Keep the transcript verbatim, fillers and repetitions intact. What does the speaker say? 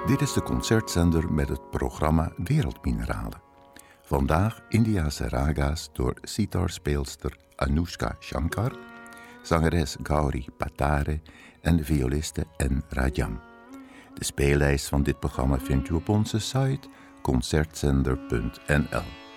Dit is de concertzender met het programma Wereldmineralen. Vandaag Indiase raga's door sitarspeelster Anushka Shankar, zangeres Gauri Patare en violiste N. Rajam. De speellijst van dit programma vindt u op onze site concertzender punt n l.